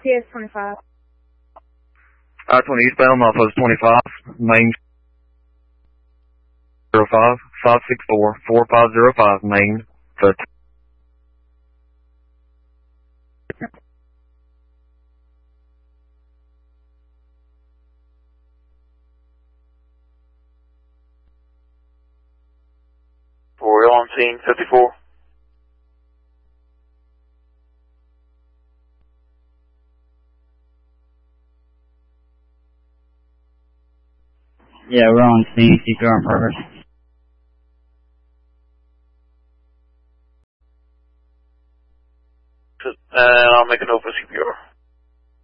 CS-25. I-20 eastbound, Northwest 25, main 05, 564, 4505, main, the We're on scene 54. Yeah, we're on scene. Keep going, perfect.